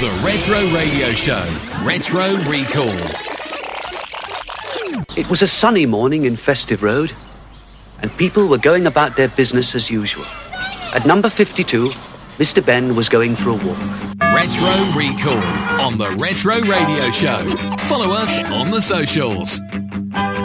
The Retro Radio Show. Retro Recall. It was a sunny morning in Festive Road, and people were going about their business as usual. At number 52, Mr. Ben was going for a walk. Retro Recall on The Retro Radio Show. Follow us on the socials.